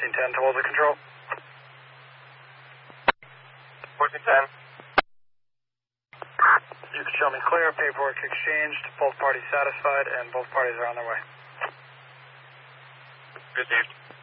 1410 towards the control. 1410. You can show me clear, paperwork exchanged, both parties satisfied, and both parties are on their way. Received.